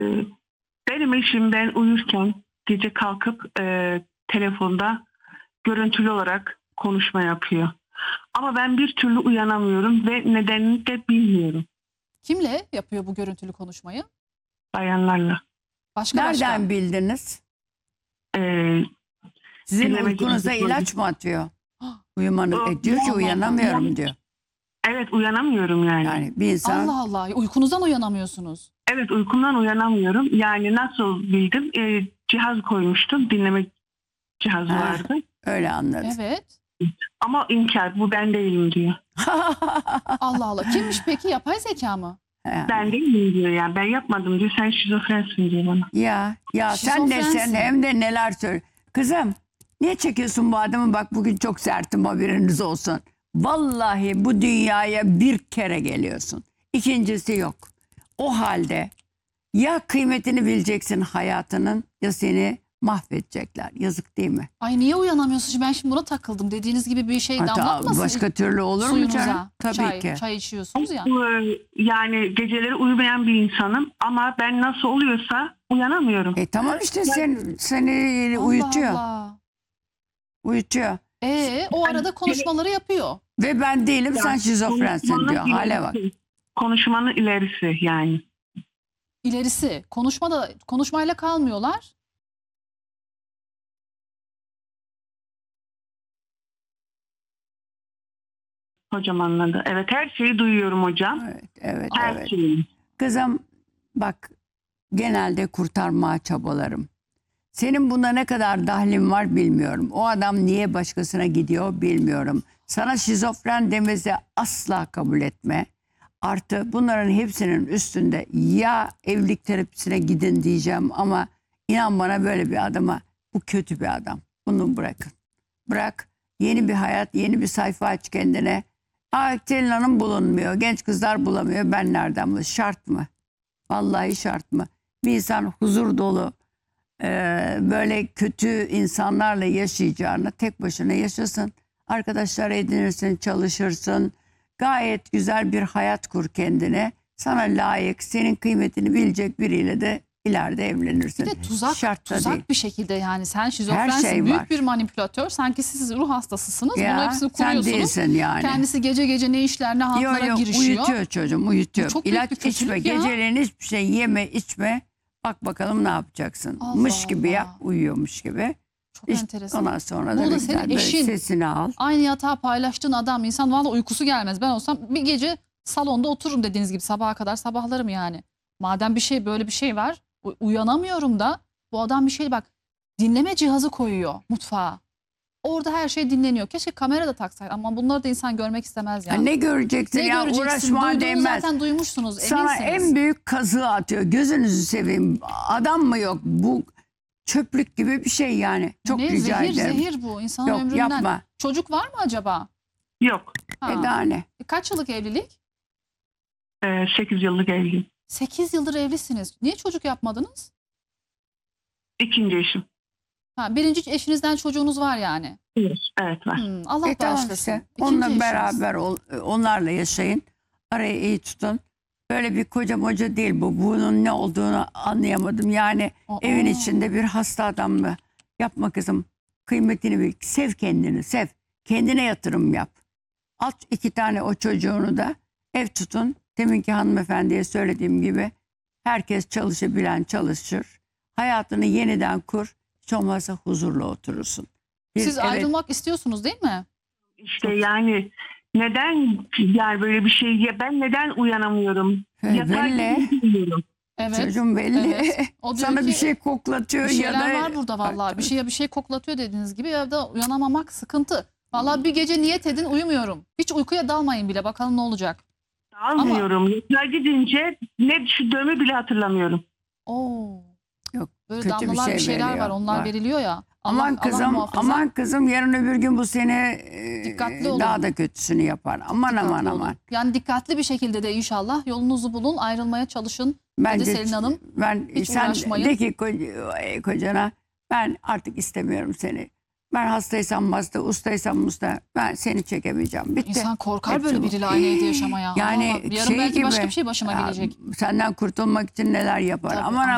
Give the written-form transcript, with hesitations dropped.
Ee, Benim eşim ben uyurken gece kalkıp telefonda görüntülü olarak konuşma yapıyor. Ama ben bir türlü uyanamıyorum ve nedenini de bilmiyorum Kimle yapıyor bu görüntülü konuşmayı? bayanlarla. Başka Nereden bildiniz? Ee, Sizin Dinleme uykunuza cihazı ilaç mı atıyor? başka? Uyumanı diyor ki Allah uyanamıyorum Allah. diyor. Evet, uyanamıyorum yani. Yani bir insan Allah Allah. Uykunuzdan uyanamıyorsunuz. Evet, uykumdan uyanamıyorum. Yani nasıl bildim? Cihaz koymuştum. Dinleme cihazı Ha. vardı. öyle anladı. Evet. Ama inkar, bu ben değilim diyor. Allah Allah. Kimmiş peki? Yapay zeka mı? Ben değilim diyor yani. Ben yapmadım diyor. Sen şizofrensin diyor bana. Ya sen de Şizofrensin. sen hem de neler söyle. Kızım niye çekiyorsun bu adamı? Bak bugün çok sertim, haberiniz olsun. Vallahi bu dünyaya bir kere geliyorsun. İkincisi yok. O halde ya kıymetini bileceksin hayatının ya seni mahvedecekler. Yazık değil mi? Ay niye uyanamıyorsun? Şimdi ben şimdi buna takıldım. Dediğiniz gibi bir şey Hatta damlatmasın başka türlü olur mu suyunuza. canım? Tabii ki. Çay içiyorsunuz ya. Yani geceleri uyumayan bir insanım ama ben nasıl oluyorsa uyanamıyorum. Tamam işte seni Allah uyutuyor. Allah. Uyutuyor. O arada konuşmaları yapıyor. Ve ben değilim sen şizofrensin Konuşmanın diyor. Hale bak. ilerisi. Konuşmanın ilerisi yani. İlerisi. Konuşmayla kalmıyorlar. Hocam anladı. Evet, her şeyi duyuyorum hocam. Evet. Her şeyi. Kızım bak genelde kurtarmaya çabalarım. Senin buna ne kadar dahlin var bilmiyorum. O adam niye başkasına gidiyor bilmiyorum. Sana şizofren demesi asla kabul etme. Artı bunların hepsinin üstünde ya evlilik terapisine gidin diyeceğim ama inan bana böyle bir adama bu kötü bir adam. Bunu bırakın. Bırak yeni bir hayat, yeni bir sayfa aç kendine. Selin Hanım bulunmuyor. Genç kızlar bulamıyor. Ben nereden bulayım? Şart mı? Vallahi şart mı? Bir insan huzur dolu böyle kötü insanlarla yaşayacağına tek başına yaşasın. Arkadaşlar edinirsin, çalışırsın. Gayet güzel bir hayat kur kendine. Sana layık, senin kıymetini bilecek biriyle de ileride evlenirsin. Bir de tuzak Şart da değil. bir şekilde yani sen şizofrensin, şey büyük var. bir manipülatör. Sanki siz ruh hastasısınız. Bunu Ya, hepsini sen kuruyorsunuz. değilsin yani. Kendisi gece gece ne işler ne haltlara girişiyor. Uyutuyor çocuğum, uyutuyor. Çok büyük bir İlaç kötülük içme, ya. geceleyin hiçbir şey yeme, içme. Bak bakalım ne yapacaksın. Allah Mış gibi Allah. yap, uyuyormuş gibi. Çok İşte enteresan. ondan sonra da Burada güzel senin böyle eşin. sesini al. Aynı yatağı paylaştığın adam insan valla uykusu gelmez. Ben olsam bir gece salonda otururum dediğiniz gibi sabaha kadar sabahlarım yani. Madem böyle bir şey var uyanamıyorum da bu adam bir şey bak dinleme cihazı koyuyor mutfağa. Orada her şey dinleniyor. Keşke kamera da taksaydı ama bunları da insan görmek istemez ya. Ya ne göreceksin Ne ya göreceksin? uğraşma Duyduğunu değmez. zaten duymuşsunuz Sana eminsiniz. en büyük kazığı atıyor. Gözünüzü seveyim. Adam mı yok? Bu çöplük gibi bir şey yani. Çok Ne rica zehir ederim. zehir bu insanın Yok ömründen. yapma. Çocuk var mı acaba? Yok. Ha. Daha ne? Kaç yıllık evlilik? 8 yıllık evliyim. 8 yıldır evlisiniz. Niye çocuk yapmadınız? İkinci eşim. Birinci eşinizden çocuğunuz var yani. Evet, var. Allah Tamam bağışlasın. işte. İkinci Onunla eşiniz. beraber onlarla yaşayın. Arayı iyi tutun. Böyle bir koca moca değil bu. Bunun ne olduğunu anlayamadım. Yani evin içinde bir hasta adam mı? Yapma kızım. Kıymetini bil. Sev kendini, sev. Kendine yatırım yap. At 2 tane o çocuğunu da ev tutun. Deminki hanımefendiye söylediğim gibi herkes çalışabilen çalışır. Hayatını yeniden kur. Hiç olmazsa huzurla oturursun. Siz Evet, ayrılmak istiyorsunuz değil mi? İşte yani neden yani böyle bir şey ben neden uyanamıyorum? Yatağa belli. gidemiyorum. Evet. Çocuğum belli. Evet. O diyor Sana ki, bir şey koklatıyor bir ya şeyler da var burada vallahi. Bir şey koklatıyor dediğiniz gibi ya da uyanamamak sıkıntı. Vallahi bir gece niyet edin uyumuyorum. Hiç uykuya dalmayın bile bakalım ne olacak. Almıyorum. Yatağa gidince ne düşündüğümü bile hatırlamıyorum. Oo. Yok, Böyle kötü bir damlalar şey bir şeyler veriyor. var. Onlar Var. veriliyor ya. Aman kızım, muhafaza. aman kızım yarın öbür gün bu seni Dikkatli olun. daha da kötüsünü yapar. Aman Dikkatli aman olun. aman. Yani dikkatli bir şekilde de inşallah yolunuzu bulun, ayrılmaya çalışın. Dedi Selin Hanım. Hiç Sen uğraşmayın. de ki kocana ben artık istemiyorum seni. Ben hastaysam hasta, ustaysam usta. Ben seni çekemeyeceğim. Bitti. İnsan korkar Hepsi böyle bu. biriyle aynı evde yaşamaya. Yani Allah Allah. Yarın şey belki gibi, başka bir şey başıma gelecek. Senden kurtulmak için neler yapar. Tabii, aman